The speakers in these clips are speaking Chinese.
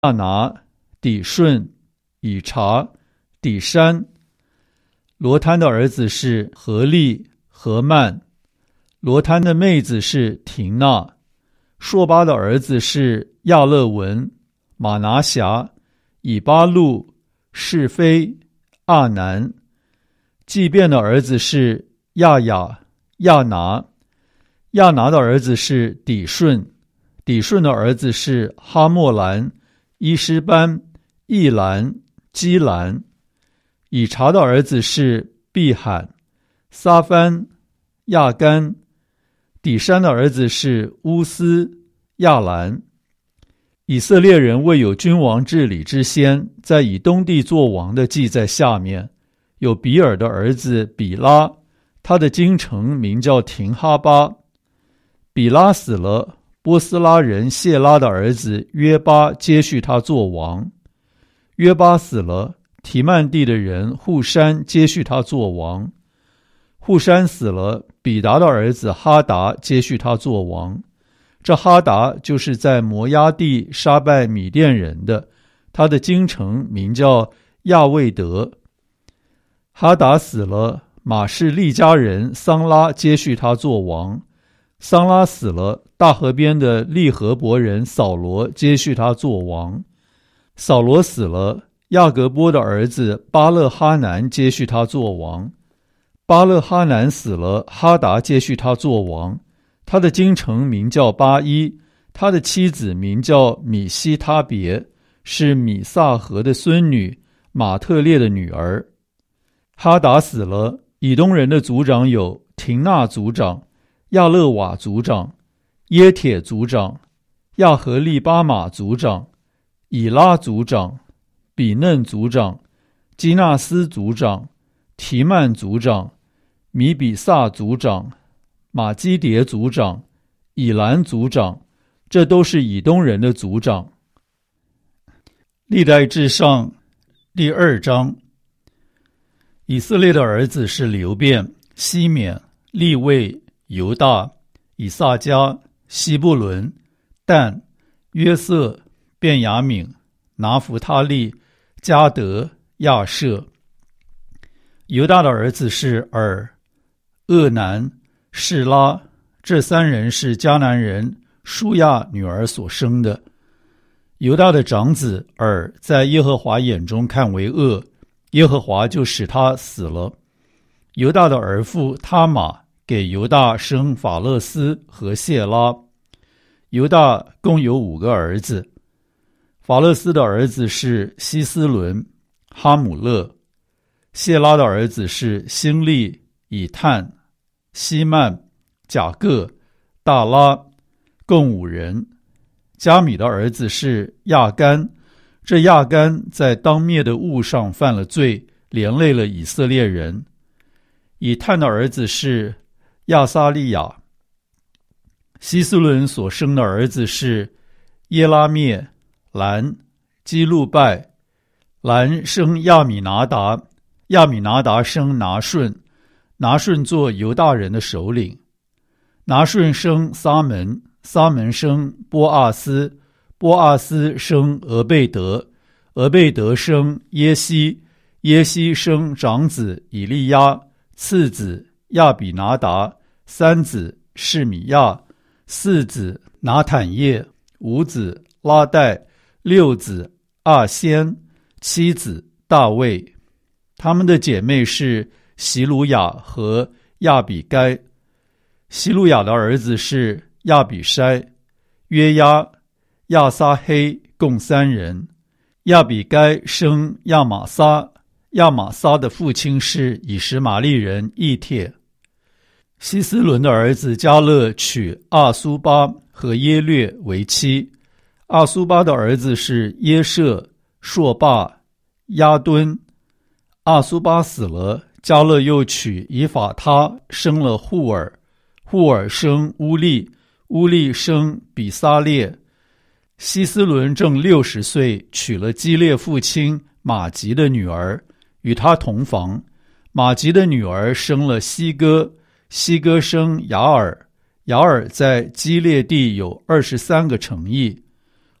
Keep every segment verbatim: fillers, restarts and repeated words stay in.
亚拿、底顺、以查、底山。罗摊的儿子是何利、何曼。罗摊的妹子是廷娜。朔巴的儿子是亚勒文、马拿辖、以巴路、是非、阿南。祭便的儿子是亚雅、亚拿。亚拿的儿子是底顺。底顺的儿子是哈莫兰、伊施班、易兰、基兰。以查的儿子是毕罕、撒番、亚干。底山的儿子是乌斯、亚兰。以色列人未有君王治理之先，在以东地作王的记在下面。有比尔的儿子比拉，他的京城名叫廷哈巴。比拉死了，波斯拉人谢拉的儿子约巴接续他做王。约巴死了，提曼地的人户山接续他做王。户山死了，比达的儿子哈达接续他做王。这哈达就是在摩押地杀败米甸人的，他的京城名叫亚卫德。哈达死了，马士利家人桑拉接续他做王。桑拉死了，大河边的利和伯人扫罗接续他做王。扫罗死了，亚格波的儿子巴勒哈南接续他做王。巴勒哈南死了，哈达接续他做王。他的京城名叫巴伊，他的妻子名叫米西他别，是米萨河的孙女，马特列的女儿。哈达死了，以东人的族长有廷纳族长、亚勒瓦族长、耶铁族长、亚和利巴马族长、以拉族长、比嫩族长、基纳斯族长、提曼族长、米比萨族长、马基迭族长、以兰族长，这都是以东人的族长。历代志上第二章。以色列的儿子是流便、西缅、利未、犹大、以萨迦、西布伦、但、约瑟、便雅悯、拿弗他利、迦得、亚设。犹大的儿子是尔、厄南、示拉，这三人是迦南人舒亚女儿所生的。犹大的长子尔在耶和华眼中看为恶，耶和华就使他死了。犹大的儿妇他玛给犹大生法勒斯和谢拉。犹大共有五个儿子。法勒斯的儿子是希斯伦、哈姆勒。谢拉的儿子是辛利、以探、希曼、甲各、大拉，共五人。加米的儿子是亚干，这亚干在当灭的物上犯了罪，连累了以色列人。以探的儿子是亚撒利亚。希斯伦所生的儿子是耶拉灭、兰、基路拜。兰生亚米拿达，亚米拿达生拿顺，拿顺做犹大人的首领。拿顺生撒门，撒门生波阿斯，波阿斯生俄贝德，俄贝德生耶西，耶西生长子以利亚，次子亚比拿达，三子示米亚，四子拿坦叶，五子拉代，六子阿仙，七子大卫。他们的姐妹是席鲁雅和亚比该。席鲁雅的儿子是亚比筛、约押、亚撒黑，共三人。亚比该生亚玛撒，亚玛撒的父亲是以实玛利人以帖。希斯伦的儿子迦勒娶阿苏巴和耶略为妻。阿苏巴的儿子是耶舍、朔霸、亚敦。阿苏巴死了，迦勒又娶以法他，生了户尔。户尔生乌利，乌利生比撒列。希斯伦正六十岁，娶了基列父亲马吉的女儿，与他同房。马吉的女儿生了西哥，西哥生雅尔，雅尔在基列地有二十三个城邑。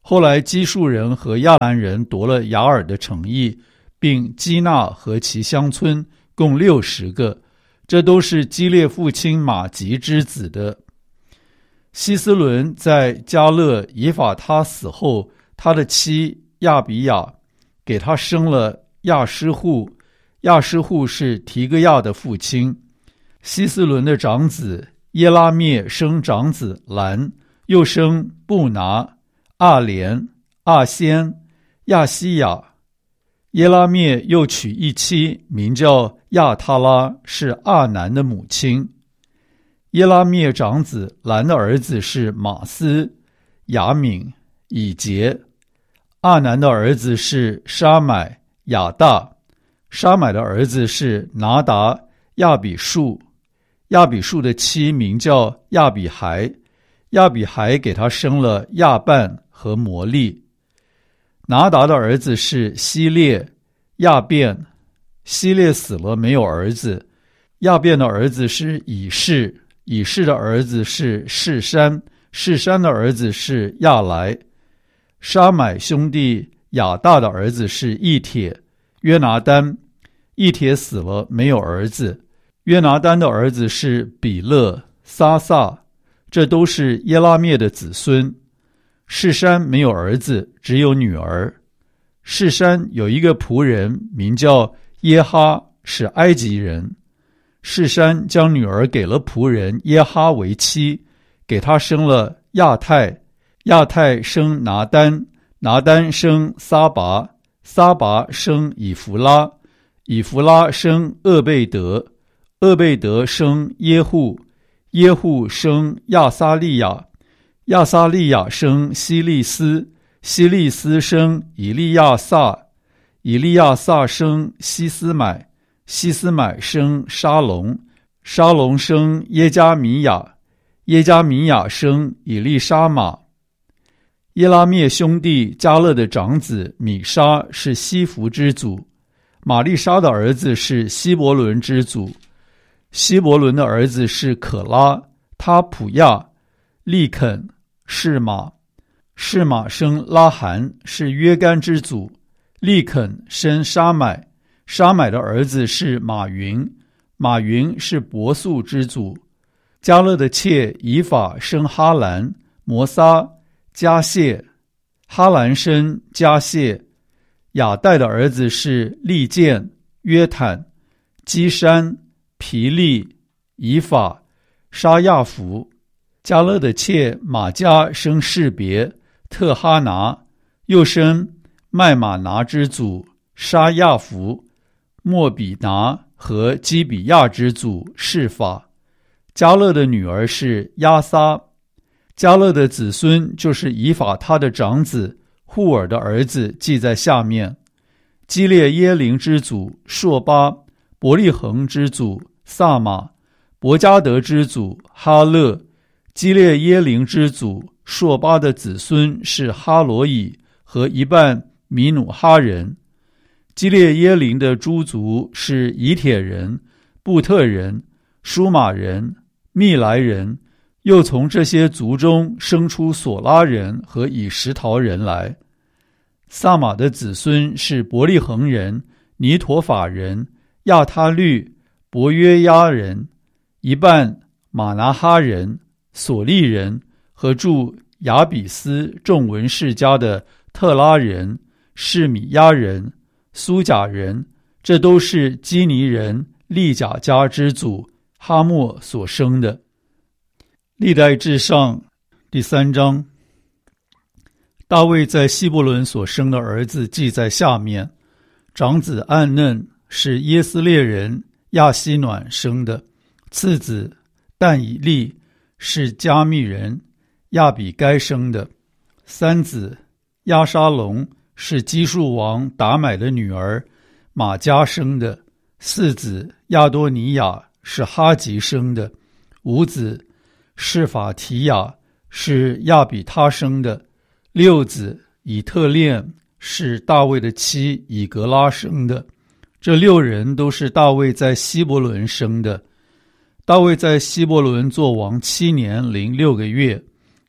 后来基述人和亚兰人夺了雅尔的城邑，并基纳和其乡村，共六十个，这都是基列父亲马吉之子的。希斯伦在迦勒以法他死后，他的妻亚比雅给他生了亚施户，亚施户是提戈亚的父亲。希斯伦的长子耶拉灭生长子兰，又生布拿、阿莲、阿仙、亚西亚。耶拉灭又娶一妻，名叫亚他拉，是阿南的母亲。耶拉灭长子兰的儿子是马斯、雅敏、以杰。阿南的儿子是沙买、亚大。沙买的儿子是拿达、亚比树。亚比树的妻名叫亚比孩，亚比孩给他生了亚半和摩利。拿达的儿子是希列、亚便。希列死了，没有儿子。亚便的儿子是以士，以士的儿子是士山，士山的儿子是亚来。沙买兄弟亚大的儿子是以铁、约拿单。以铁死了，没有儿子。约拿单的儿子是比勒、撒撒，这都是耶拉灭的子孙。士山没有儿子，只有女儿。士山有一个仆人，名叫耶哈，是埃及人。士山将女儿给了仆人耶哈为妻，给他生了亚太。亚太生拿单，拿单生撒拔，撒拔生以弗拉，以弗拉生厄贝德，厄贝德生耶户，耶户生亚撒利亚，亚撒利亚生希利斯，希利斯生以利亚撒，以利亚撒生希斯买，希斯买生沙龙，沙龙生耶加米亚，耶加米亚生以利沙玛。耶拉灭兄弟迦勒的长子米沙是西弗之祖，玛丽莎的儿子是希伯伦之祖。希伯伦的儿子是可拉、他普亚、利肯、示玛。示玛生拉罕，是约干之祖。利肯生沙买，沙买的儿子是马云，马云是伯素之祖。迦勒的妾以法生哈兰、摩撒、迦谢，哈兰生迦谢。亚代的儿子是利剑、约坦、基山、皮利、以法、沙亚弗。迦勒的妾玛迦生士别、特哈拿，又生麦玛拿之祖沙亚弗、莫比拿和基比亚之祖示法。迦勒的女儿是亚撒。迦勒的子孙就是以法他的长子户尔的儿子，记在下面。基列耶林之祖朔巴，伯利恒之祖萨玛，伯加德之祖哈勒。基列耶林之祖朔巴的子孙是哈罗以和一半米努哈人。基列耶林的诸族是以铁人、布特人、舒马人、密来人，又从这些族中生出索拉人和以实陶人来。萨玛的子孙是伯利恒人、尼陀法人、亚他律、伯约亚人，一半马拿哈人、索利人和住亚比斯众文士家的特拉人、示米亚人、苏甲人，这都是基尼人利甲家之祖哈莫所生的。历代志上第三章，大卫在希伯伦所生的儿子记在下面。长子暗嫩是耶斯列人亚希暖生的，次子但以利是加密人亚比该生的，三子亚沙龙是基述王达买的女儿玛迦生的，四子亚多尼亚是哈吉生的，五子示法提亚是亚比他生的，六子以特练是大卫的妻以格拉生的。这六人都是大卫在希伯伦生的。大卫在希伯伦做王七年零六个月，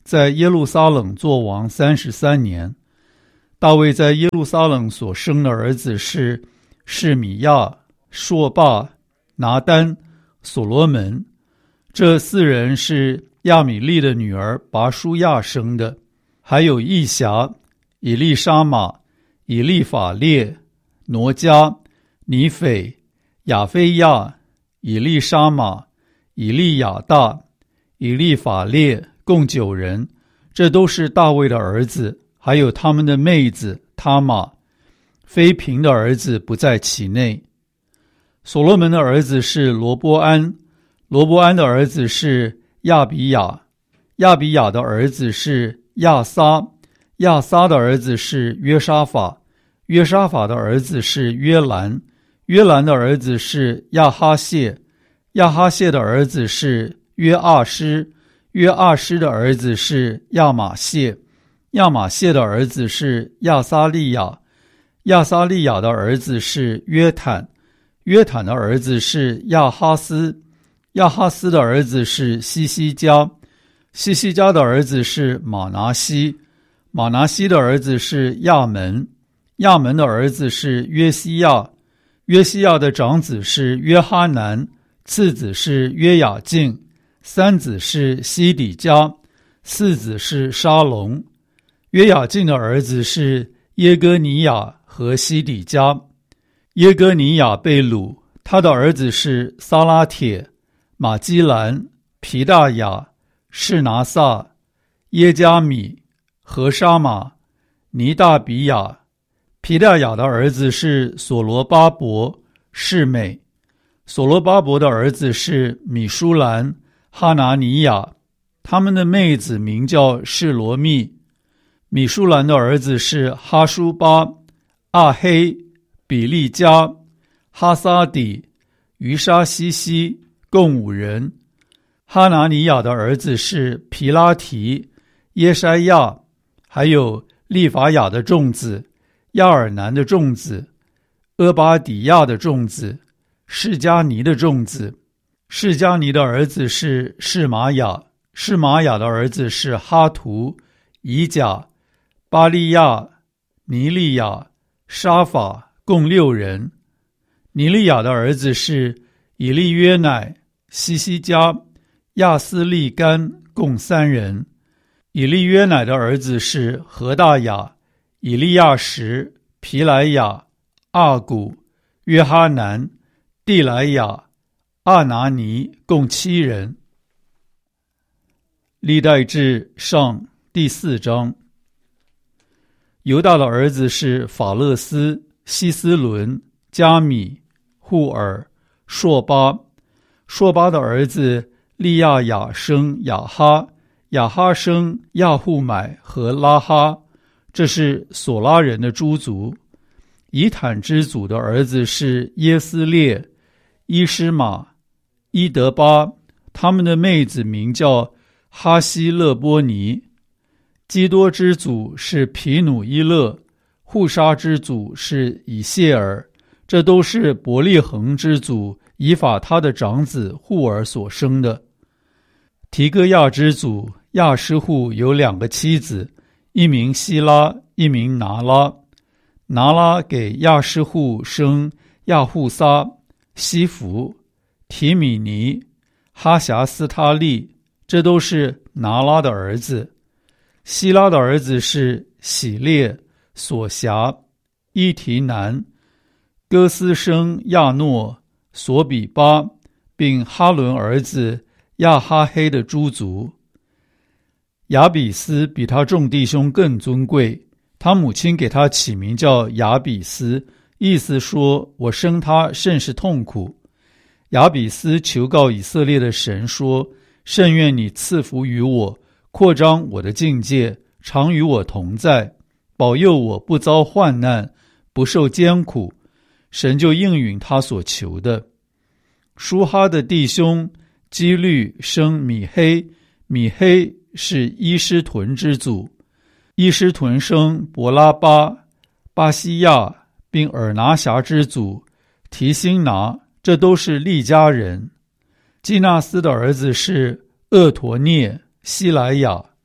在耶路撒冷作王三十三年。大卫在耶路撒冷所生的儿子是示米亚、朔霸、拿单、所罗门。这四人是亚米利的女儿拔舒亚生的，还有义辖、以利沙玛、以利法列、挪迦、尼斐、亚菲亚、以利沙玛、以利亚大、以利法列，共九人。这都是大卫的儿子，还有他们的妹子他玛。妃嫔的儿子不在其内。所罗门的儿子是罗波安，罗波安的儿子是亚比亚，亚比亚的儿子是亚撒，亚撒的儿子是约沙法，约沙法的儿子是约兰，约兰的儿子是亚哈谢，亚哈谢的儿子是约阿施，约阿施的儿子是亚玛谢，亚玛谢的儿子是亚撒利亚，亚撒利亚的儿子是约坦，约坦的儿子是亚哈斯，亚哈斯的儿子是西西家，西西家的儿子是马拿西，马拿西的儿子是亚门，亚门的儿子是约西亚，约西亚的长子是约哈南，次子是约雅敬，三子是西底家，四子是沙龙。约雅敬的儿子是耶哥尼亚和西底家。耶哥尼亚被掳，他的儿子是撒拉铁、马基兰、皮大雅、士拿撒、耶加米、何沙马、尼大比亚。皮大雅的儿子是所罗巴伯、示美。所罗巴伯的儿子是米舒兰、哈拿尼亚，他们的妹子名叫示罗密。米舒兰的儿子是哈舒巴、阿黑、比利加、哈撒底、于沙西西，共五人。哈拿尼亚的儿子是皮拉提、耶筛亚，还有利法雅的众子、亚尔南的众子、阿巴底亚的众子、示加尼的众子。示加尼的儿子是示玛雅，示玛雅的儿子是哈图、以甲、巴利亚、尼利亚、沙法，共六人。尼利亚的儿子是以利约乃、西西加、亚斯利干，共三人。以利约乃的儿子是何大雅、以利亚什、皮莱雅、阿古、约哈南、蒂莱雅、阿拿尼，共七人。历代志上第四章。犹大的儿子是法勒斯、希斯伦、加米、户尔、朔巴。朔巴的儿子利亚雅生雅哈，雅哈生亚户买和拉哈，这是索拉人的诸族。以坦之祖的儿子是耶斯列、伊施玛、伊德巴，他们的妹子名叫哈希勒波尼。基多之祖是皮努伊勒，户沙之祖是以谢尔，这都是伯利恒之祖以法他的长子户尔所生的。提戈亚之祖亚施户有两个妻子，一名希拉，一名拿拉。拿拉给亚施户生亚户撒、西弗、提米尼、哈辖斯他利，这都是拿拉的儿子。希拉的儿子是喜列、索辖、伊提南、哥斯生亚诺、索比巴，并哈伦儿子亚哈黑的诸族。亚比斯比他众弟兄更尊贵，他母亲给他起名叫亚比斯，意思说我生他甚是痛苦。亚比斯求告以色列的神说，甚愿你赐福于我，扩张我的境界，常与我同在，保佑我不遭患难，不受艰苦。神就应允他所求的。舒哈的弟兄基律生米黑，米黑是伊施屯之祖。伊施屯生伯拉巴、巴西亚，并尔拿辖之祖提辛拿，这都是利家人。基纳斯的儿子是厄陀涅、希莱亚。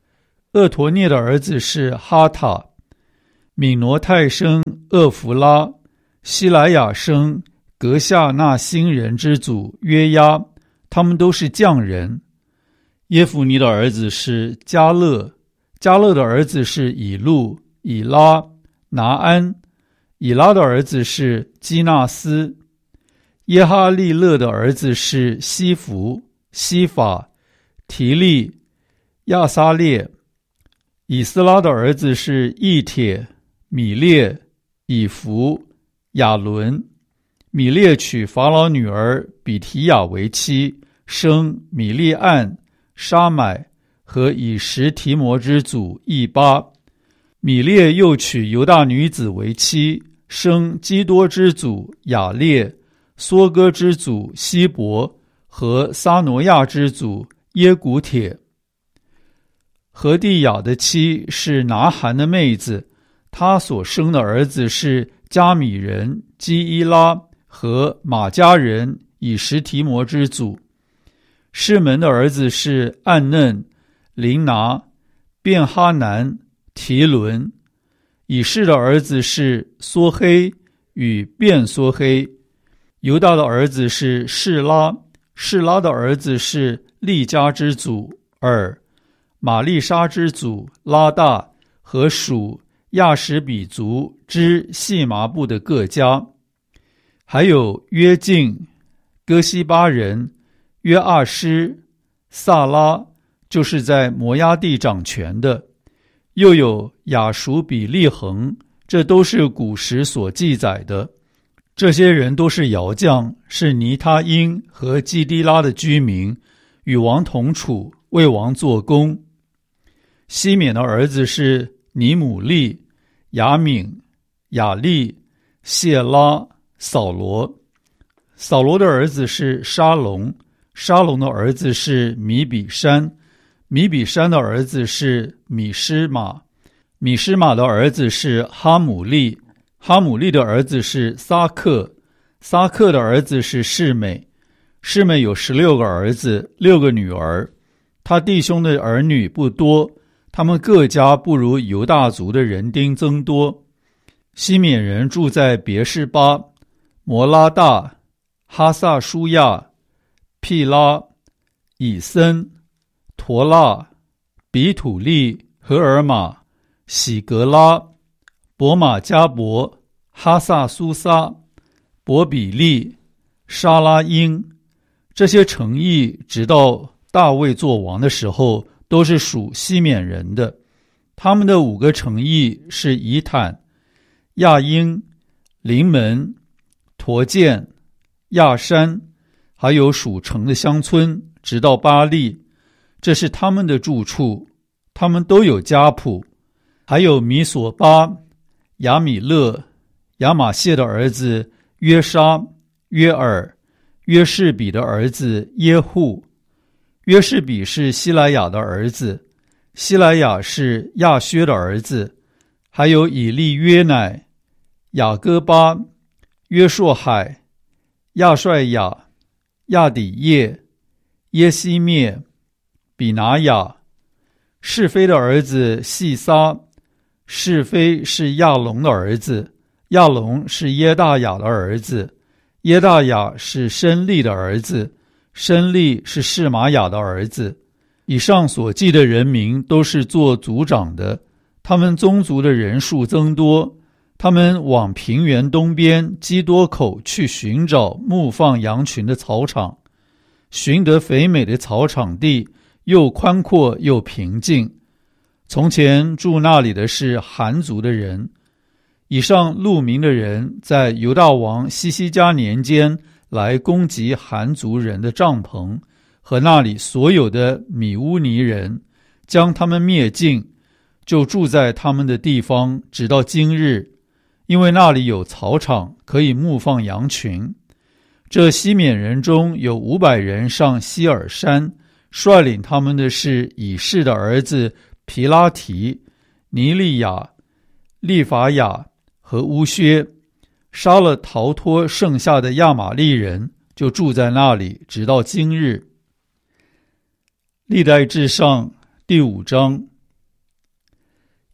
厄陀涅的儿子是哈塔，敏挪泰生厄弗拉，希莱雅生格夏纳新人之祖约押，他们都是匠人。耶孚尼的儿子是迦勒，迦勒的儿子是以路、以拉、拿安，以拉的儿子是基纳斯。耶哈利勒的儿子是西弗、西法、提利、亚撒列。以斯拉的儿子是义帖、米列、以弗、亚伦。米列娶法老女儿比提亚为妻，生米利暗、沙买和以实提摩之祖义巴。米列又娶犹大女子为妻，生基多之祖雅列、梭哥之祖希伯和撒挪亚之祖耶古帖。何地雅的妻是拿韩的妹子，她所生的儿子是加米人基伊拉和马加人以实提摩之祖。士门的儿子是暗嫩、琳拿、便哈南、提伦。以士的儿子是梭黑与便梭黑。犹大的儿子是示拉，示拉的儿子是利家之祖尔、玛丽莎之祖拉大和属亚什比族之细麻布的各家。还有约敬、哥西巴人、约阿施、萨拉，就是在摩押地掌权的。又有亚熟比利恒，这都是古时所记载的。这些人都是窑匠，是尼他因和基低拉的居民，与王同处，为王做工。西缅的儿子是尼姆利、雅敏、雅利、谢拉、扫罗。扫罗的儿子是沙龙，沙龙的儿子是米比山，米比山的儿子是米施玛，米施玛的儿子是哈姆利，哈姆利的儿子是撒克，撒克的儿子是示美，示美有十六个儿子，六个女儿。他弟兄的儿女不多，他们各家不如犹大族的人丁增多。西缅人住在别是巴、摩拉大、哈萨舒亚、毗拉、以森、陀拉、比土利、荷尔玛、喜格拉、伯马加伯、哈萨苏撒、伯比利、沙拉因。这些城邑直到大卫做王的时候都是属西缅人的。他们的五个城邑是以坦、亚因、临门、陀建、亚山，还有属城的乡村，直到巴利，这是他们的住处。他们都有家谱。还有米索巴、亚米勒、亚玛谢的儿子约沙、约尔、约士比的儿子耶户。约士比是希莱雅的儿子，希莱雅是亚薛的儿子。还有以利约乃、雅各巴、约硕海、亚帅雅、亚底叶、耶西灭、比拿雅。是非的儿子细撒，是非是亚龙的儿子，亚龙是耶大雅的儿子，耶大雅是申利的儿子，申利是示玛雅的儿子。以上所记的人民都是做族长的，他们宗族的人数增多。他们往平原东边基多口去寻找牧放羊群的草场，寻得肥美的草场地，又宽阔又平静。从前住那里的是韩族的人。以上路名的人在犹大王西西家年间来攻击韩族人的帐篷和那里所有的米乌尼人，将他们灭尽，就住在他们的地方，直到今日，因为那里有草场，可以牧放羊群。这西缅人中有五百人上希尔山，率领他们的是以士的儿子皮拉提、尼利亚、利法亚和乌薛，杀了逃脱剩下的亚玛利人，就住在那里，直到今日。历代志上第五章。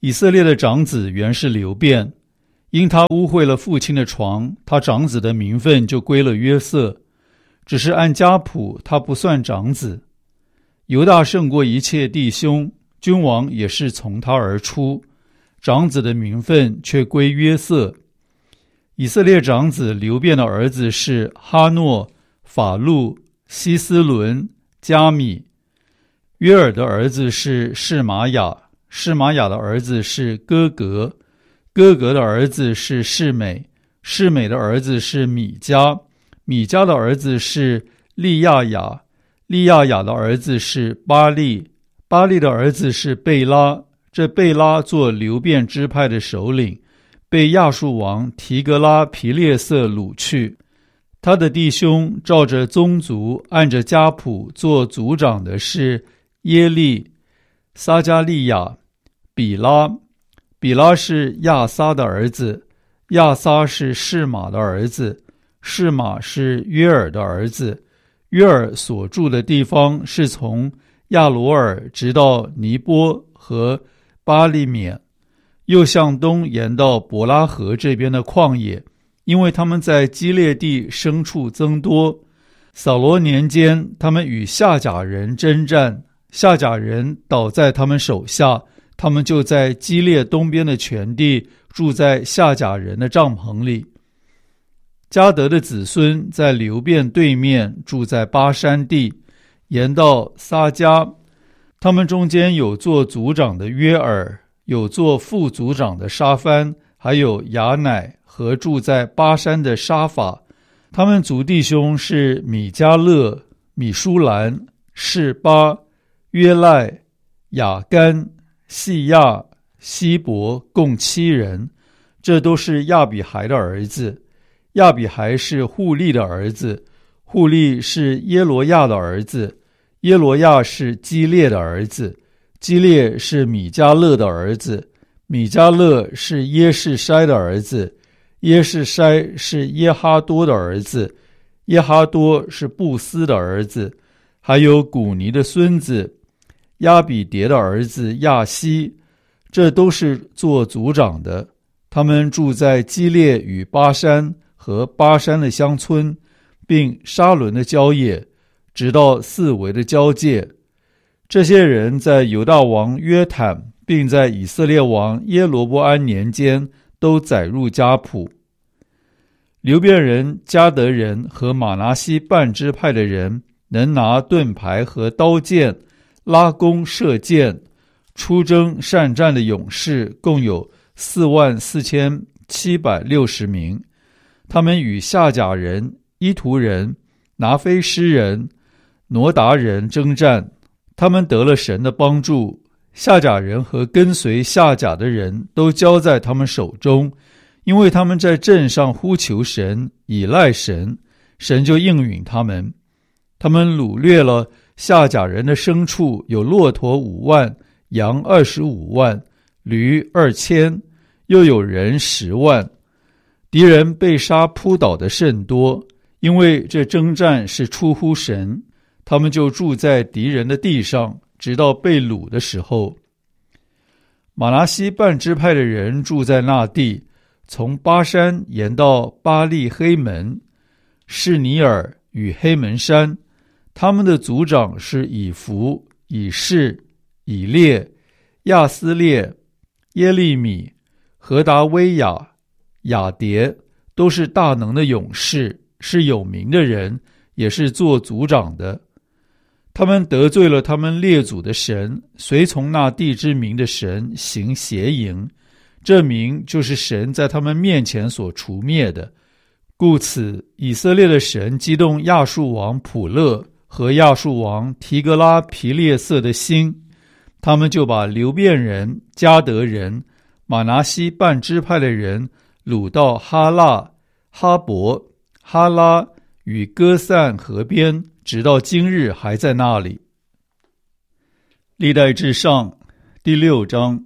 以色列的长子原是流便，因他污秽了父亲的床，他长子的名分就归了约瑟，只是按家谱他不算长子。犹大胜过一切弟兄，君王也是从他而出，长子的名分却归约瑟。以色列长子流便的儿子是哈诺、法路、希斯伦、加米。约尔的儿子是示玛雅，示玛雅的儿子是哥格，哥格的儿子是示美，示美的儿子是米迦，米迦的儿子是利亚雅，利亚雅的儿子是巴利，巴利的儿子是贝拉，这贝拉做流便支派的首领，被亚述王提格拉皮列色掳去。他的弟兄照着宗族按着家谱做族长的是耶利、撒加利亚、比拉。比拉是亚撒的儿子，亚撒是示玛的儿子，示玛是约尔的儿子。约尔所住的地方是从亚罗尔直到尼波和巴利缅，又向东延到伯拉河这边的旷野，因为他们在基列地牲畜增多。扫罗年间，他们与夏甲人征战，夏甲人倒在他们手下，他们就在基列东边的全地住在夏甲人的帐篷里。迦得的子孙在流便对面住在巴山地，延到撒迦。他们中间有做族长的约尔，有做副族长的沙番，还有雅乃和住在巴山的沙法。他们族弟兄是米迦勒、米舒兰、示巴、约赖、雅干、细亚、希伯，共七人。这都是亚比孩的儿子。亚比孩是户利的儿子，户利是耶罗亚的儿子，耶罗亚是基列的儿子，基列是米迦勒的儿子，米迦勒是耶士筛的儿子，耶士筛是耶哈多的儿子，耶哈多是布斯的儿子，还有古尼的孙子亚比迭的儿子亚希，这都是做族长的。他们住在基列与巴山和巴山的乡村，并沙伦的郊野，直到四围的交界。这些人在犹大王约坦，并在以色列王耶罗波安年间都载入家谱。流便人、迦得人和马拿西半支派的人，能拿盾牌和刀剑，拉弓射箭，出征善战的勇士共有四万四千七百六十名。他们与夏甲人、伊图人、拿非诗人、挪达人征战，他们得了神的帮助。夏甲人和跟随夏甲的人都交在他们手中，因为他们在阵上呼求神，倚赖神，神就应允他们。他们掳掠了夏甲人的牲畜，有骆驼五万，羊二十五万，驴二千，又有人十万。敌人被杀扑倒的甚多，因为这征战是出乎神，他们就住在敌人的地上，直到被掳的时候。马拿西半支派的人住在那地，从巴山延到巴利黑门、士尼尔与黑门山。他们的族长是以弗、以士、以列、亚斯列、耶利米、何达威亚、雅迭，都是大能的勇士，是有名的人，也是做族长的。他们得罪了他们列祖的神，随从那地之名的神行邪淫，这名就是神在他们面前所除灭的。故此，以色列的神激动亚述王普勒和亚述王提格拉皮列色的心，他们就把流便人、迦得人、马拿西半支派的人掳到哈腊、哈伯、哈拉与歌散河边，直到今日还在那里。历代志上第六章。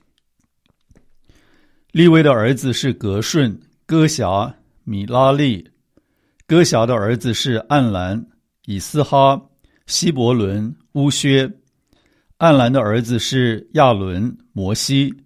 利未的儿子是革顺、歌辖、米拉利。歌辖的儿子是暗兰、以斯哈、希伯伦、乌薛。暗兰的儿子是亚伦、摩西。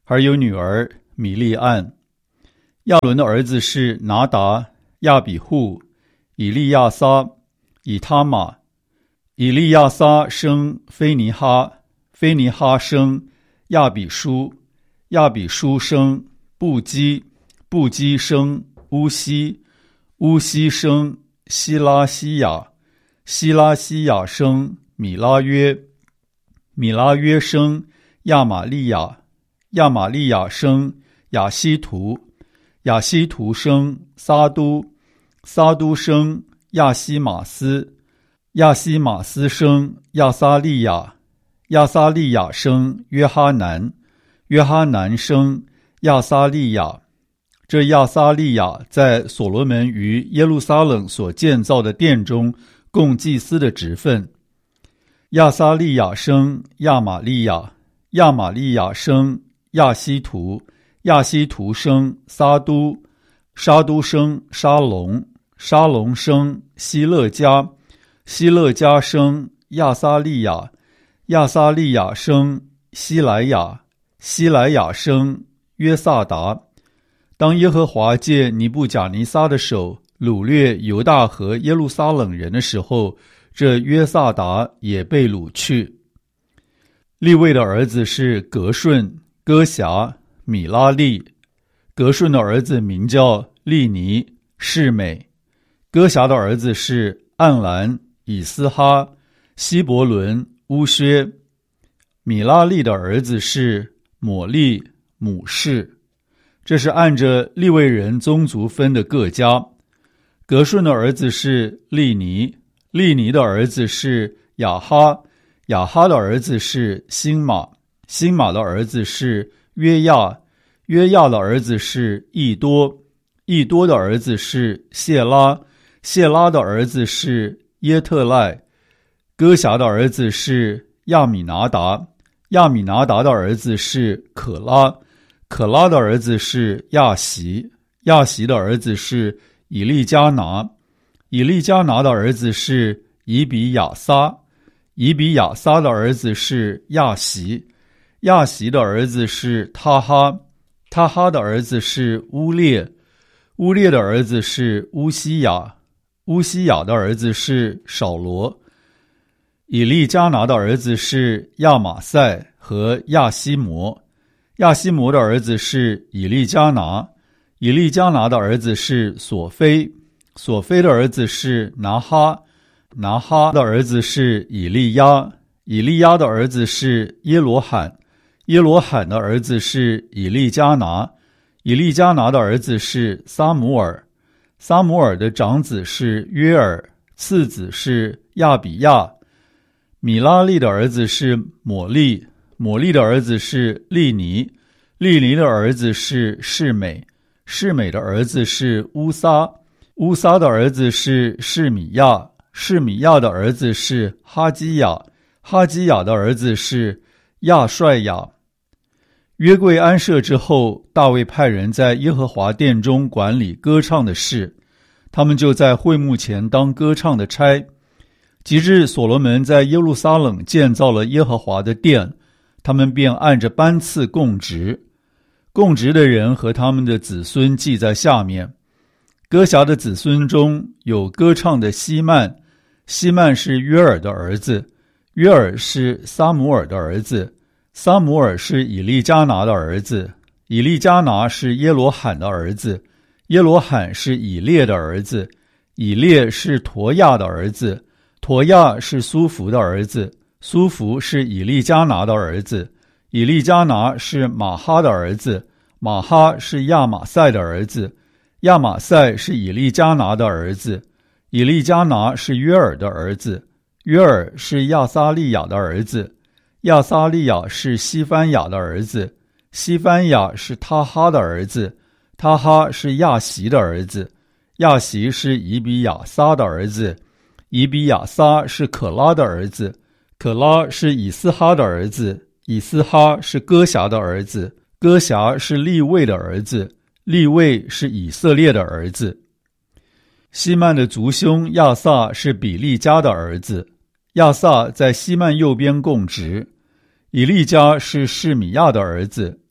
还有女儿米利暗。亚伦的儿子是拿达、亚比户、以利亚撒、以他玛。以利亚撒生菲尼哈，菲尼哈生亚比书，亚比书生布基，布基生乌西，乌西生希拉西亚，希拉西亚生米拉约，米拉约生亚玛利亚，亚玛利亚生亚希图，亚希图生撒都，撒都生亚西马斯，亚西马斯生亚撒利亚，亚撒利亚生约哈南，约哈南生亚撒利亚。这亚撒利亚在所罗门于耶路撒冷所建造的殿中供祭司的职分。亚撒利亚生亚玛利亚，亚玛利亚生亚希图，亚希图生撒都，沙都生沙龙，沙龙生希勒家，希勒家生亚撒利亚，亚撒利亚生希莱亚，希莱亚生约萨达。当耶和华借尼布甲尼撒的手掳掠犹大和耶路撒冷人的时候，这约萨达也被掳去。利未的儿子是革顺、歌辖、米拉利。革顺的儿子名叫利尼、示美。歌辖的儿子是暗兰、以斯哈、希伯伦、乌薛。米拉利的儿子是抹利、母士。这是按着利未人宗族分的各家。革顺的儿子是利尼，利尼的儿子是亚哈，亚哈的儿子是辛马，辛马的儿子是约亚，约亚的儿子是益多，益多的儿子是谢拉，谢拉的儿子是耶特赖。歌辖的儿子是亚米拿达，亚米拿达的儿子是可拉，可拉的儿子是亚习，亚习的儿子是以利加拿，以利加拿的儿子是以比亚撒，以比亚撒的儿子是亚习，亚习的儿子是他哈，他哈的儿子是乌列，乌列的儿子是乌西雅，乌西雅的儿子是扫罗。以利加拿的儿子是亚玛赛和亚西摩，亚西摩的儿子是以利加拿，以利加拿的儿子是索菲，索菲的儿子是拿哈，拿哈的儿子是以利亚，以利亚的儿子是耶罗罕，耶罗罕的儿子是以利加拿，以利加拿的儿子是撒母耳，撒母耳的长子是约尔，次子是亚比亚。米拉利的儿子是抹利，抹利的儿子是利尼，利尼的儿子是示美，示美的儿子是乌撒，乌撒的儿子是示米亚，示米亚的儿子是哈基亚，哈基亚的儿子是亚帅亚。约柜安设之后，大卫派人在耶和华殿中管理歌唱的事，他们就在会幕前当歌唱的差。及至所罗门在耶路撒冷建造了耶和华的殿，他们便按着班次供职，供职的人和他们的子孙记在下面。歌辖的子孙中有歌唱的希曼，希曼是约尔的儿子，约尔是撒母耳的儿子，撒母耳是以利加拿的儿子，以利加拿是耶罗罕的儿子，耶罗罕是以列的儿子，以列是陀亚的儿子，陀亚是苏弗的儿子，苏弗是以利加拿的儿子，以利加拿是马哈的儿子，马哈是亚玛赛的儿子，亚玛赛是以利加拿的儿子，以利加拿是约尔的儿子，约尔是亚撒利亚的儿子，亚撒利亚是西番雅的儿子，西番雅是他哈的儿子，他哈是亚习的儿子，亚习是以比亚撒的儿子，以比亚撒是可拉的儿子，可拉是以斯哈的儿子，以斯哈是歌辖的儿子，歌辖是利未的儿子，利未是以色列的儿子。希曼的族兄亚撒是比利家的儿子，亚撒在希曼右边供职。以利家是示米亚的儿子，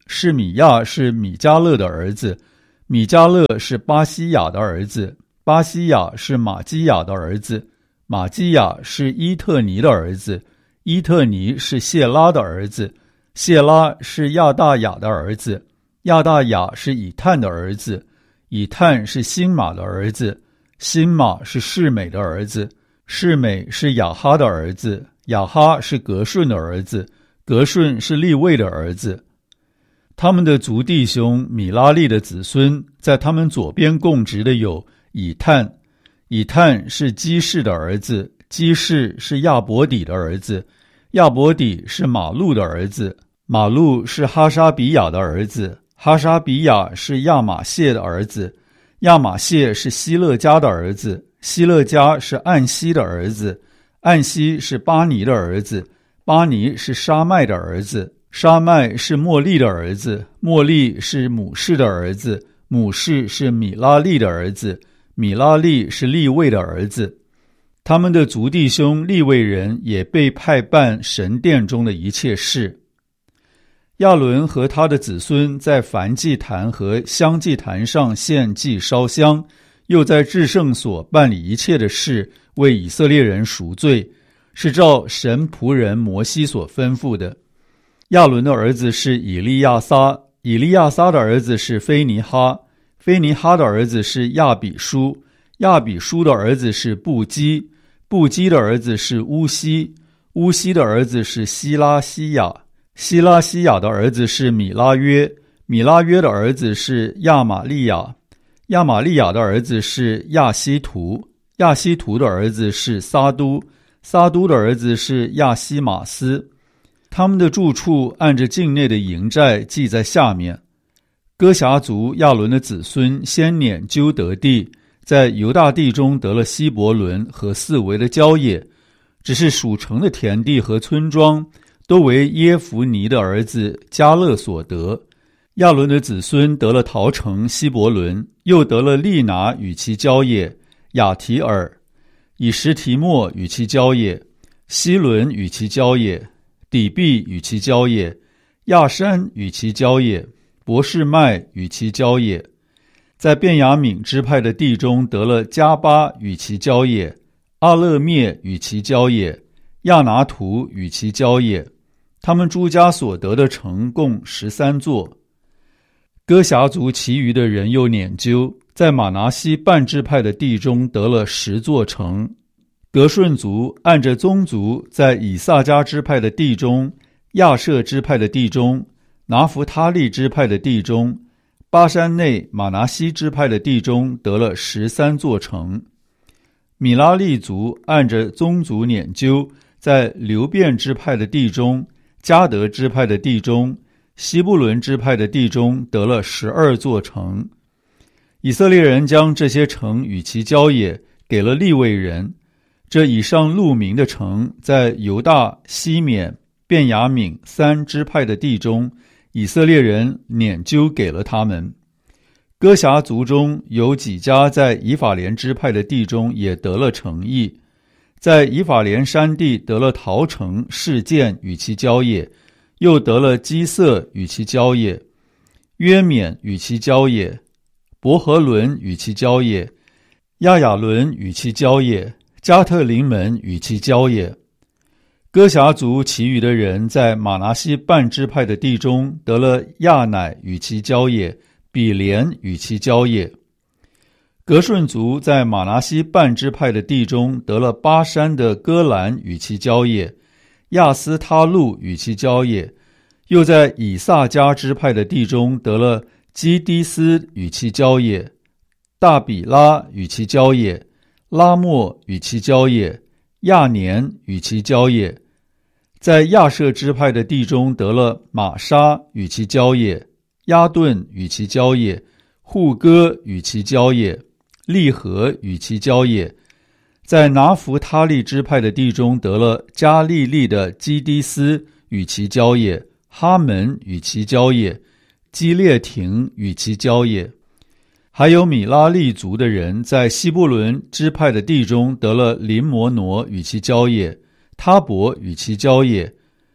示米亚是米迦勒的儿子，米迦勒是巴西亚的儿子，巴西亚是马基亚的儿子，马基亚是伊特尼的儿子，伊特尼是谢拉的儿子，谢拉是亚大雅的儿子，亚大雅是以探的儿子，以探是辛玛的儿子，辛玛是示美的儿子，示美是亚哈的儿子，亚哈是革顺的儿子，革顺是利未的儿子。他们的族弟兄米拉利的子孙，在他们左边供职的有以探，以探是基士的儿子，基士是亚伯底的儿子，亚伯底是马路的儿子，马路是哈沙比亚的儿子，哈沙比亚是亚玛谢的儿子，亚玛谢是希勒家的儿子，希勒家是暗西的儿子，暗西是巴尼的儿子，巴尼是沙麦的儿子，沙麦是莫利的儿子，莫利是母士的儿子，母士是米拉利的儿子，米拉利是利未的儿子。他们的族弟兄利未人也被派办神殿中的一切事。亚伦和他的子孙在燔祭坛和香祭坛上献祭烧香，又在至圣所办理一切的事，为以色列人赎罪，是照神仆人摩西所吩咐的。亚伦的儿子是以利亚撒，以利亚撒的儿子是菲尼哈，菲尼哈的儿子是亚比书，亚比书的儿子是布基，布基的儿子是乌西，乌西的儿子是希拉西亚，希拉西亚的儿子是米拉约，米拉约的儿子是亚玛利亚，亚玛利亚的儿子是亚希图，亚希图的儿子是撒都，撒都的儿子是亚西马斯。他们的住处按着境内的营寨记在下面。哥辖族亚伦的子孙先撵究得地，在犹大地中得了希伯伦和四围的郊野，只是属城的田地和村庄都为耶孚尼的儿子迦勒所得。亚伦的子孙得了陶城希伯伦，又得了利拿与其郊野，亚提尔、以实提莫与其郊野，希伦与其郊野，底壁与其郊野，亚山与其郊野，伯示麦与其郊野。在便雅悯支派的地中得了加巴与其郊野，阿勒灭与其郊野，亚拿图与其郊野。他们诸家所得的城共十三座。哥辖族其余的人又撵究，在马拿西半支派的地中得了十座城。革顺族按着宗族，在以萨迦支派的地中，亚设支派的地中，拿弗他利支派的地中，巴山内马拿西支派的地中得了十三座城。米拉利族按着宗族撵究，在流便支派的地中，迦得支派的地中，西布伦支派的地中得了十二座城。以色列人将这些城与其郊野给了利未人。这以上录名的城，在犹大、西缅、便雅悯三支派的地中，以色列人撵究给了他们。哥辖族中有几家在以法莲支派的地中也得了城邑，在以法莲山地得了陶城示剑与其郊野，又得了基色与其郊野，约缅与其郊野，伯和伦与其郊野，亚雅伦与其郊野，加特林门与其郊野。哥辖族其余的人在马拿西半支派的地中得了亚乃与其郊野，比连与其郊野。革顺族在马拿西半支派的地中得了巴山的戈兰与其郊野，亚斯他路与其郊野，又在以萨迦支派的地中得了基低斯与其郊野，大比拉与其郊野，拉莫与其郊野，亚年与其郊野。在亚设支派的地中得了玛莎与其郊野，亚顿与其郊野，户哥与其郊野，利和与其郊野。在拿弗他利支派的地中得了加利利的基低斯与其郊野，哈门与其郊野，基列亭与其郊野。还有米拉利族的人在西布伦支派的地中得了林摩挪与其郊野，他伯与其郊野，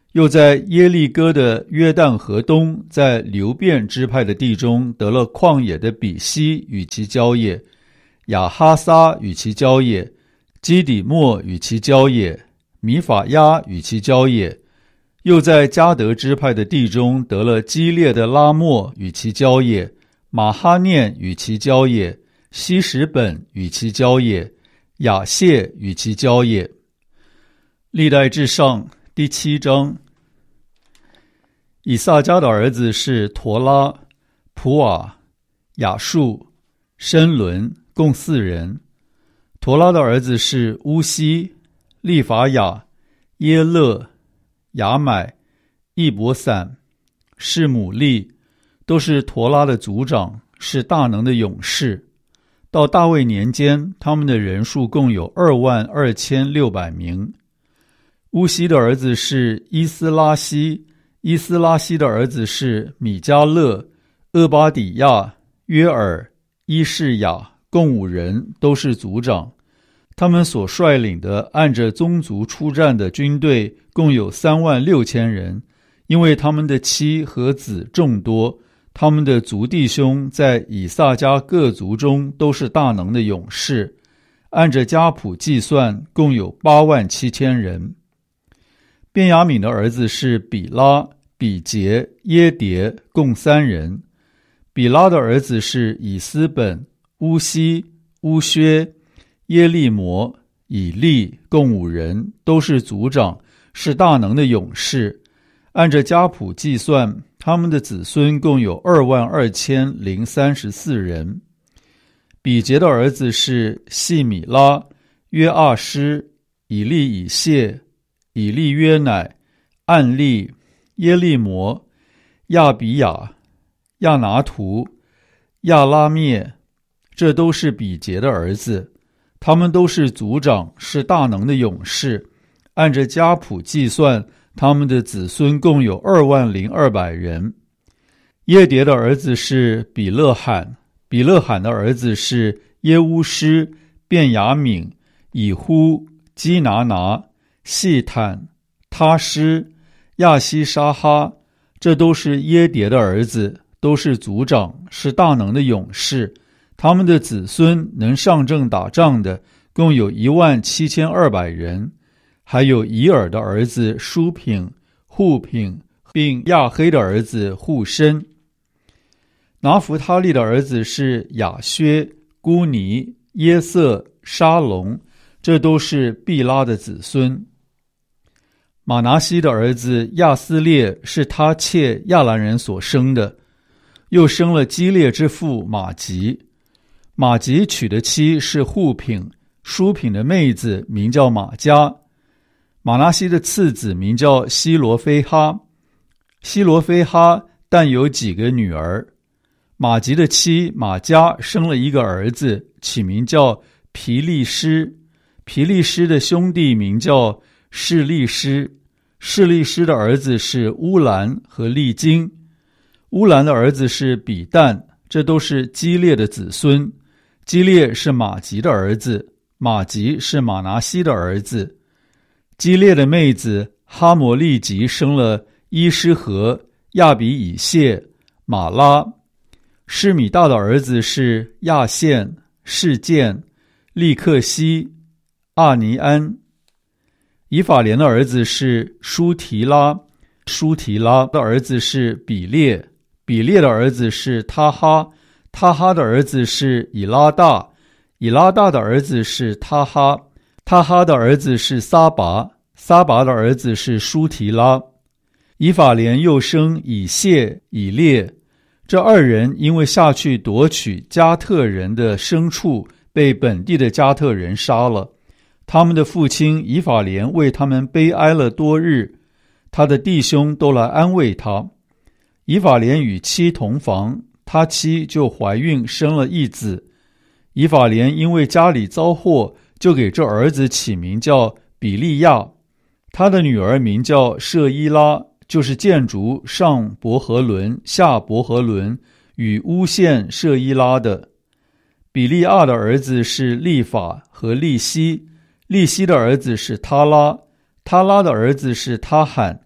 又在耶利哥的约旦河东，在流便支派的地中得了旷野的比西与其郊野，亚哈撒与其郊野，基底莫与其郊野，米法亚与其郊野。又在迦得支派的地中得了基列的拉末与其郊野，马哈念与其郊野，希实本与其郊野，雅谢与其郊野。历代志上第七章。以萨迦的儿子是陀拉、普瓦、亚述、申伦，共四人。陀拉的儿子是乌西、利法雅、耶勒、雅买、易伯散、示姆利，都是陀拉的族长，是大能的勇士。到大卫年间，他们的人数共有二万二千六百名。乌西的儿子是伊斯拉希，伊斯拉希的儿子是米迦勒、厄巴底亚、约尔、伊士雅，共五人，都是族长。他们所率领的按着宗族出战的军队共有三万六千人，因为他们的妻和子众多，他们的族弟兄在以萨迦各族中都是大能的勇士，按着家谱计算，共有八万七千人。便雅悯的儿子是比拉、比杰、耶迭，共三人。比拉的儿子是以斯本、乌西、乌薛、耶利摩、以利，共五人，都是族长，是大能的勇士。按着家谱计算，他们的子孙共有二万二千零三十四人。比杰的儿子是细米拉、约阿施、以利以谢、以利约乃、暗利、耶利摩、亚比雅、亚拿图、亚拉灭，这都是比杰的儿子。他们都是族长，是大能的勇士。按着家谱计算，他们的子孙共有二万零二百人。耶迭的儿子是比勒罕，比勒罕的儿子是耶乌施、便雅悯、以呼、基拿拿、细坦、他施、亚西沙哈，这都是耶迭的儿子，都是族长，是大能的勇士。他们的子孙能上阵打仗的共有一万七千二百人。还有以尔的儿子舒品、户品，并亚黑的儿子户申。拿弗他利的儿子是亚薛、孤尼、耶瑟、沙龙，这都是毕拉的子孙。马拿西的儿子亚斯列是他妾亚兰人所生的，又生了基列之父马吉。马吉娶的妻是户品，舒品的妹子名叫马加。马拿西的次子名叫希罗非哈，希罗非哈但有几个女儿。马吉的妻马加生了一个儿子，起名叫皮利施。皮利施的兄弟名叫示利施，示利施的儿子是乌兰和利金。乌兰的儿子是比旦，这都是基列的子孙。基列是马吉的儿子，马吉是马拿西的儿子。基列的妹子哈摩利吉生了伊施和、亚比以谢、马拉。施米大的儿子是亚线、示剑、利克西、阿尼安。以法莲的儿子是舒提拉，舒提拉的儿子是比列，比列的儿子是他哈，他哈的儿子是以拉大，以拉大的儿子是他哈，他哈的儿子是撒拔，撒拔的儿子是舒提拉。以法莲又生以谢、以列，这二人因为下去夺取加特人的牲畜，被本地的加特人杀了。他们的父亲以法莲为他们悲哀了多日，他的弟兄都来安慰他。以法莲与妻同房，他妻就怀孕生了一子。以法莲因为家里遭祸，就给这儿子起名叫比利亚。他的女儿名叫舍伊拉，就是建筑上伯和伦、下伯和伦与乌县舍伊拉的。比利亚的儿子是利法和利希，利希的儿子是他拉，他拉的儿子是他罕，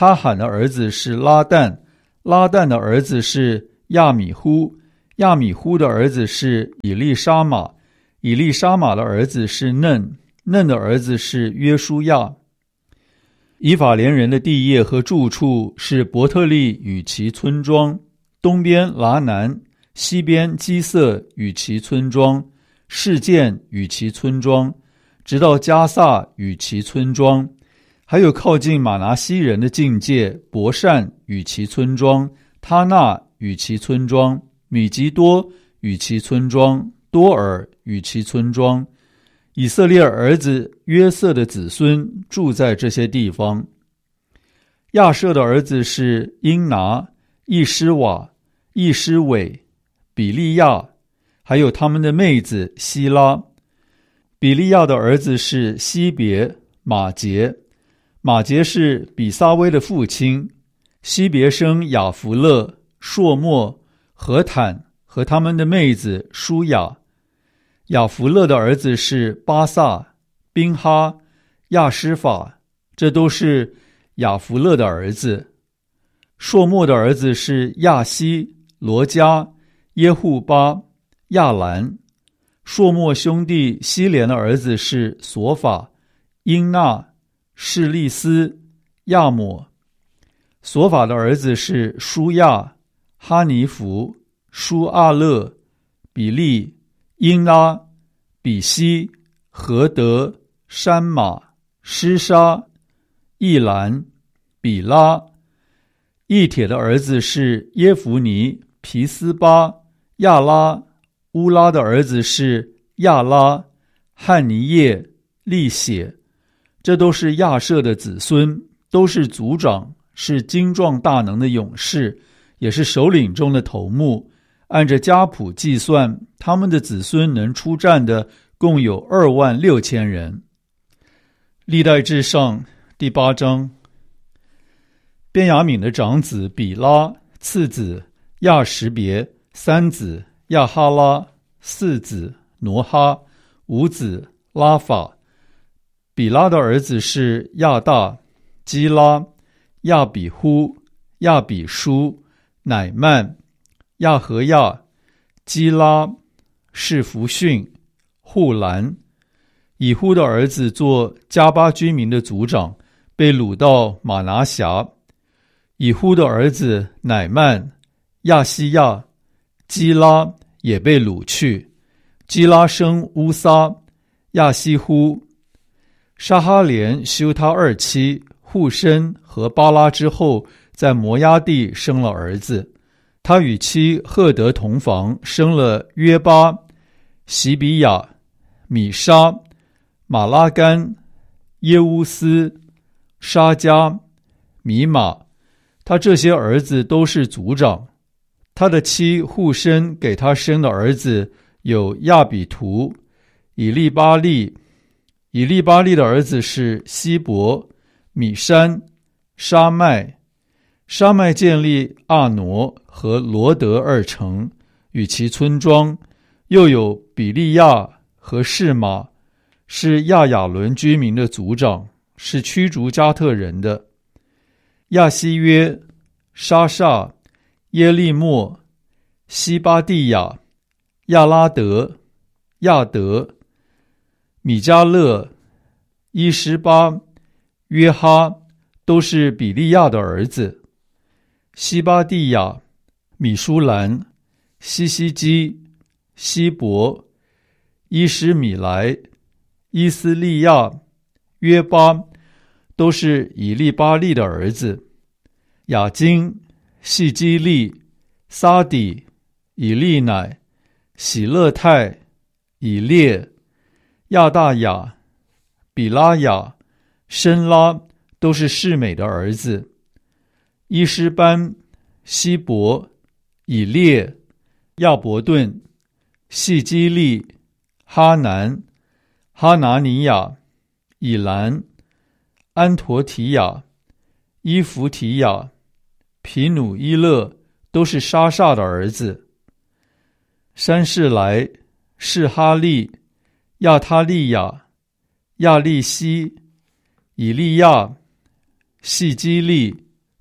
他罕的儿子是拉旦，拉旦的儿子是亚米忽，亚米忽的儿子是以利沙玛，以利沙玛的儿子是嫩，嫩的儿子是约书亚。以法莲人的地业和住处是伯特利与其村庄，东边拉南，西边基色与其村庄，示剑与其村庄，直到加萨与其村庄，还有靠近马拿西人的境界伯善与其村庄，他纳与其村庄，米吉多与其村庄，多尔与其村庄。以色列儿子约瑟的子孙住在这些地方。亚舍的儿子是因拿、易施瓦、易施伟、比利亚，还有他们的妹子希拉。比利亚的儿子是西别、马杰，马杰是比撒威的父亲。西别生雅弗勒、朔莫、何坦和他们的妹子舒雅。雅弗勒的儿子是巴萨、宾哈、亚施法，这都是雅弗勒的儿子。朔莫的儿子是亚西、罗加、耶户巴、亚兰。朔莫兄弟希连的儿子是索法、因纳、示利斯、亚抹。索法的儿子是舒亚、哈尼弗、舒阿勒、比利、因拉、比西、何德、山马、施沙、易兰、比拉。易帖的儿子是耶孚尼、皮斯巴、亚拉。乌拉的儿子是亚拉、汉尼叶、利血，这都是亚舍的子孙，都是族长，是精壮大能的勇士，也是首领中的头目。按着家谱计算，他们的子孙能出战的共有二万六千人。历代志上第八章。便雅悯的长子比拉，次子亚什别，三子亚哈拉，四子挪哈，五子拉法。比拉的儿子是亚大、基拉、亚比忽、亚比书、乃曼、亚和亚、基拉、士弗逊、户兰。以忽的儿子做加巴居民的族长，被掳到马拿辖。以忽的儿子乃曼、亚西亚、基拉也被掳去。基拉生乌撒、亚西忽。沙哈连休他二妻户申和巴拉之后，在摩押地生了儿子。他与妻赫德同房，生了约巴、席比亚、米沙、马拉干、耶乌斯、沙加、米玛。他这些儿子都是族长。他的妻户申给他生的儿子有亚比图、以利巴利。以利巴利的儿子是希伯、米山、沙麦。沙麦建立阿挪和罗德二城与其村庄，又有比利亚和示马，是亚雅伦居民的族长，是驱逐加特人的。亚西约、沙煞、耶利莫、西巴蒂亚、亚拉德、亚德、米迦勒、伊施巴、约哈，都是比利亚的儿子。西巴蒂亚、米舒兰、西西基、希伯、伊施米莱、伊斯利亚、约巴，都是以利巴利的儿子。雅金、细基利、撒底、以利乃、喜勒泰、以列、亚大雅、比拉雅、申拉，都是示美的儿子。伊施班、希伯、以列、亚伯顿、细基利、哈南、哈拿尼亚、以兰、安陀提亚、伊弗提亚、皮努伊勒，都是沙煞的儿子。山士来、士哈利、亚他利亚、亚利西、以利亚、细基利、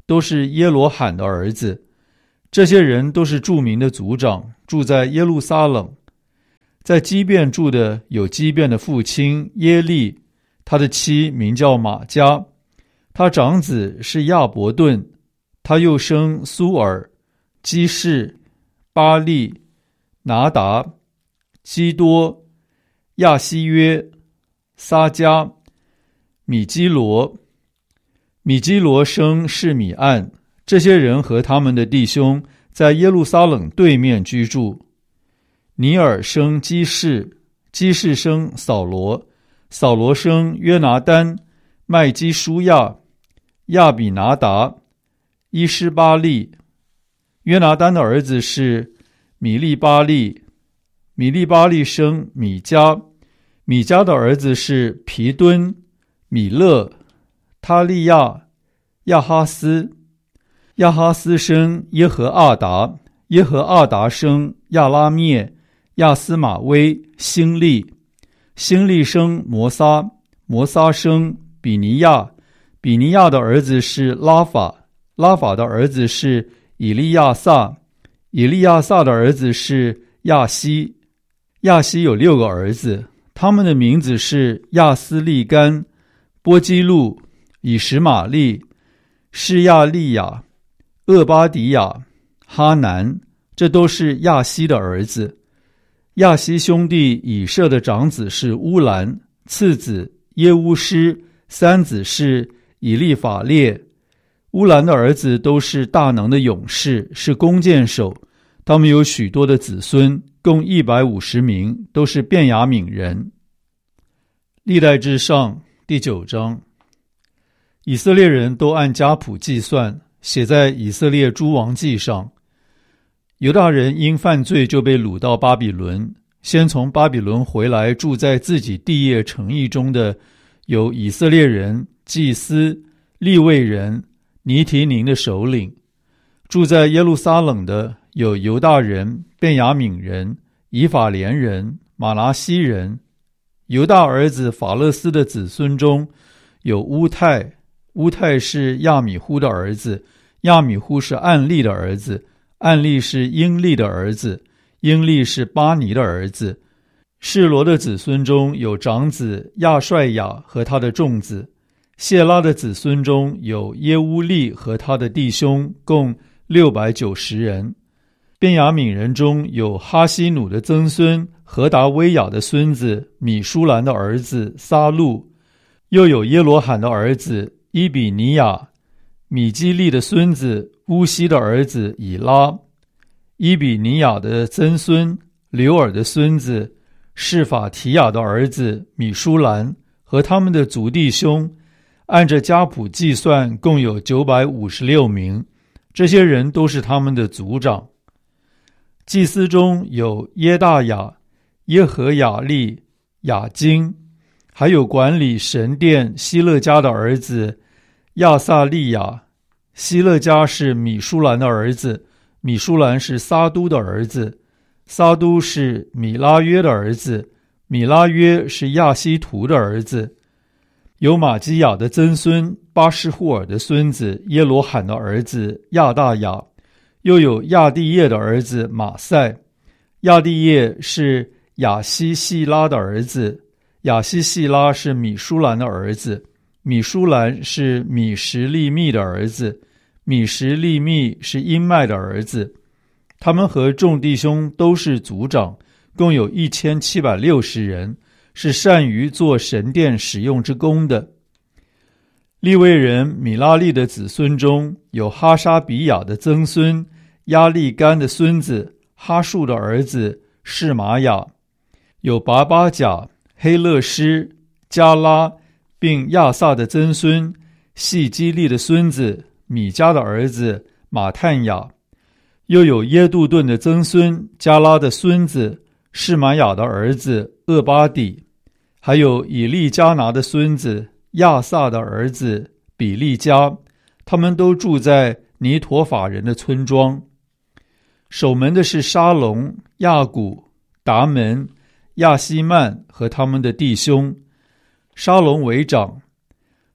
都是耶罗罕的儿子。这些人都是著名的族长，住在耶路撒冷。在基遍住的有基遍的父亲耶利，他的妻名叫玛加，他长子是亚伯顿，他又生苏尔、基士、巴利、拿达、基多、亚西约、撒迦、米基罗。米基罗生示米暗，这些人和他们的弟兄在耶路撒冷对面居住。尼尔生基士，基士生扫罗，扫罗生约拿单、麦基舒亚、亚比拿达、伊施巴利。约拿单的儿子是米利巴利，米利巴利生米迦，米迦的儿子是皮敦、米勒、他利亚、亚哈斯。亚哈斯生耶和阿达，耶和阿达生亚拉灭、亚斯玛威、辛利。辛利生摩撒，摩撒生比尼亚，比尼亚的儿子是拉法，拉法的儿子是以利亚撒，以利亚撒的儿子是亚西。亚西有六个儿子，他们的名字是亚斯利干、波基路、以实玛利、示亚利亚、厄巴迪亚、哈南，这都是亚西的儿子。亚西兄弟以舍的长子是乌兰，次子耶乌施，三子是以利法列。乌兰的儿子都是大能的勇士，是弓箭手，他们有许多的子孙，共一百五十名，都是便雅悯人。历代志上第九章，以色列人都按家谱计算，写在以色列诸王记上。犹大人因犯罪就被掳到巴比伦，先从巴比伦回来住在自己地业城邑中的有以色列人、祭司、利未人、尼提宁的首领。住在耶路撒冷的有犹大人、便雅悯人、以法莲人、马拿西人。犹大儿子法勒斯的子孙中有乌泰，乌泰是亚米忽的儿子，亚米忽是暗利的儿子，暗利是英利的儿子，英利是巴尼的儿子。示罗的子孙中有长子亚帅雅和他的众子。谢拉的子孙中有耶乌利和他的弟兄，共六百九十人。便雅悯人中有哈西努的曾孙何达威雅的孙子米舒兰的儿子撒路，又有耶罗罕的儿子伊比尼亚，米基利的孙子乌西的儿子以拉，伊比尼亚的曾孙刘尔的孙子示法提亚的儿子米舒兰和他们的族弟兄，按着家谱计算，共有九百五十六名，这些人都是他们的族长。祭司中有耶大雅、耶和雅利、雅金，还有管理神殿希勒家的儿子亚萨利亚。希勒家是米舒兰的儿子，米舒兰是撒都的儿子，撒都是米拉约的儿子，米拉约是亚西图的儿子。有玛基亚的曾孙巴士户尔的孙子耶罗罕的儿子亚大雅，又有亚地业的儿子马赛。亚地业是亚西细拉的儿子，亚西细拉是米舒兰的儿子，米舒兰是米什利密的儿子，米什利密是因麦的儿子。他们和众弟兄都是族长，共有一千七百六十人，是善于做神殿使用之功的。利未人米拉利的子孙中有哈沙比亚的曾孙亚利干的孙子哈树的儿子示玛雅，有拔巴甲、黑勒施、加拉并亚萨的曾孙细基利的孙子米迦的儿子马探雅，又有耶杜顿的曾孙加拉的孙子示玛雅的儿子厄巴底，还有以利加拿的孙子亚萨的儿子比利加，他们都住在尼陀法人的村庄。守门的是沙龙、亚古、达门、亚西曼和他们的弟兄。沙龙为长。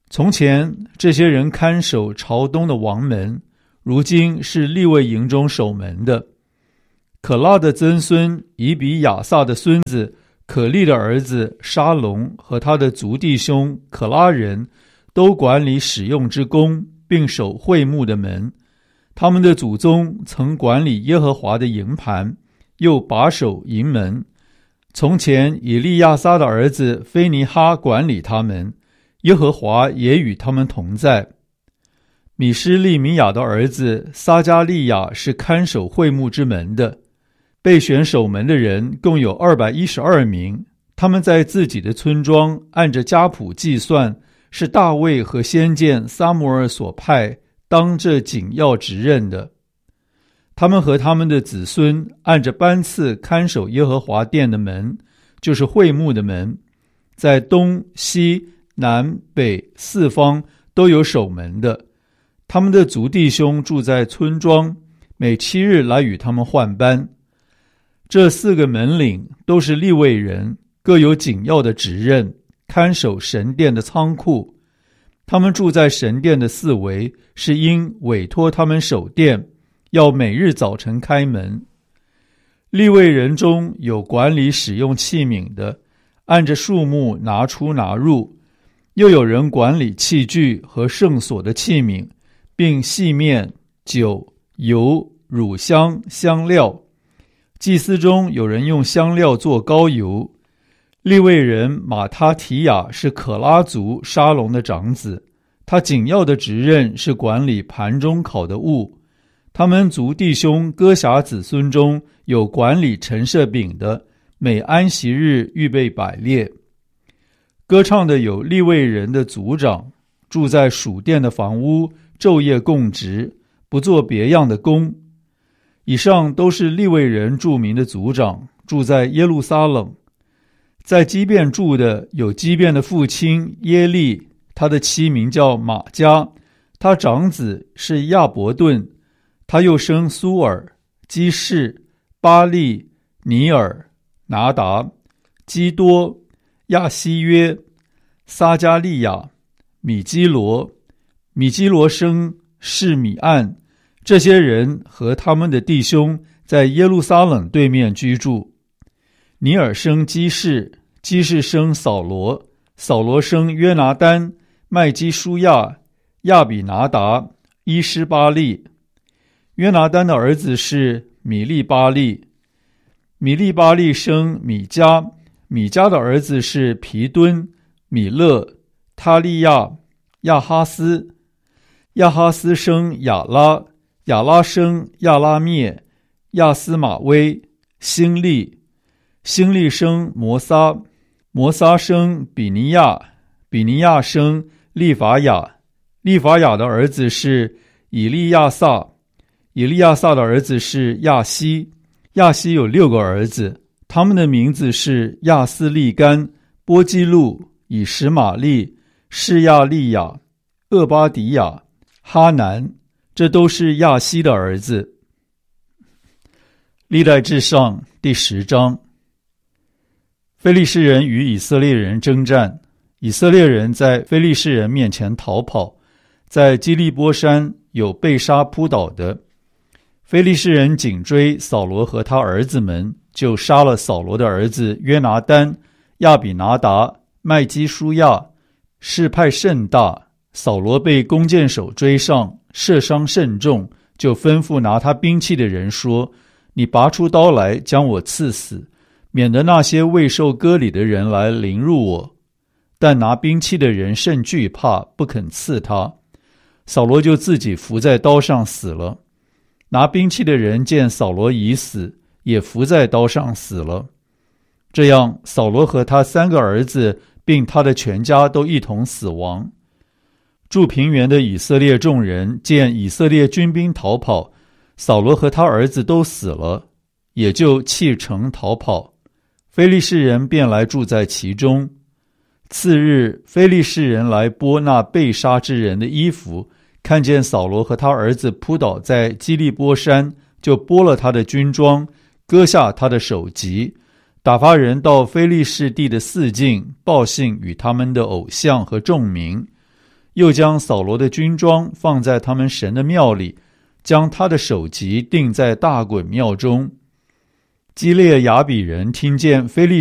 从前这些人看守朝东的王门，如今是利未营中守门的。可拉的曾孙以比亚撒的孙子可利的儿子沙龙和他的族弟兄可拉人都管理使用之工，并守会幕的门。他们的祖宗曾管理耶和华的营盘，又把守营门。从前以利亚撒的儿子菲尼哈管理他们，耶和华也与他们同在。米施利米亚的儿子撒加利亚是看守会幕之门的。被选守门的人共有二百一十二名，他们在自己的村庄按着家谱计算，是大卫和先见撒母耳所派当这紧要职任的。他们和他们的子孙按着班次看守耶和华殿的门，就是会幕的门，在东西南北四方都有守门的。他们的族弟兄住在村庄，每七日来与他们换班。这四个门领都是利未人，各有紧要的职任，看守神殿的仓库。他们住在神殿的四围，是因委托他们守殿，要每日早晨开门。利未人中有管理使用器皿的，按着数目拿出拿入，又有人管理器具和圣所的器皿，并细面、酒、油、乳香、香料。祭司中有人用香料做膏油。利未人马他提亚是可拉族沙龙的长子，他紧要的职任是管理盘中烤的物。他们族弟兄哥辖子孙中有管理陈设饼的，每安息日预备百列。歌唱的有利未人的族长，住在属殿的房屋，昼夜供职，不做别样的工。以上都是利未人著名的族长，住在耶路撒冷。在基遍住的有基遍的父亲耶利，他的妻名叫玛加，他长子是亚伯顿，他又生苏尔、基士、巴利、尼尔、拿达、基多、亚西约、撒加利亚、米基罗。米基罗生示米暗。这些人和他们的弟兄在耶路撒冷对面居住。尼尔生基士，基士生扫罗，扫罗生约拿单、麦基舒亚、亚比拿达、伊施巴利。约拿单的儿子是米利巴利，米利巴利生米迦，米迦的儿子是皮敦、米勒、他利亚、亚哈斯。亚哈斯生亚拉，亚拉生亚拉灭、亚斯马威、辛利。辛利生摩撒，摩撒生比尼亚，比尼亚生利法雅。利法雅的儿子是以利亚撒，以利亚撒的儿子是亚西。亚西有六个儿子，他们的名字是亚斯利干、波基路、以实玛利、示亚利亚、厄巴迪亚、哈南，这都是亚西的儿子。历代志上第十章。非利士人与以色列人征战，以色列人在非利士人面前逃跑，在基利波山有被杀扑倒的。非利士人紧追扫罗和他儿子们，就杀了扫罗的儿子约拿单、亚比拿达、麦基舒亚，事派甚大。扫罗被弓箭手追上，射伤甚重，就吩咐拿他兵器的人说：你拔出刀来，将我刺死，免得那些未受割礼的人来凌辱我。但拿兵器的人甚惧怕，不肯刺他。扫罗就自己伏在刀上死了。拿兵器的人见扫罗已死，也伏在刀上死了。这样，扫罗和他三个儿子并他的全家都一同死亡。住平原的以色列众人见以色列军兵逃跑，扫罗和他儿子都死了，也就弃城逃跑。非利士人便来住在其中。次日，非利士人来剥那被杀之人的衣服，看见扫罗和他儿子扑倒在基利波山，就剥了他的军装，割下他的首级，打发人到非利士地的四境报信与他们的偶像和众民。 又将扫罗的军装放在他们神的庙里，将他的首级钉在大衮庙中。基列雅比人听见非利